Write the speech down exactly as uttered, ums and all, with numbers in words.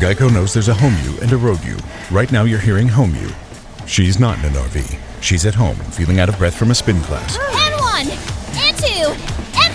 Geico knows there's a home you and a road you. Right now you're hearing home you. She's not in an R V. She's at home, feeling out of breath from a spin class. And one, and two,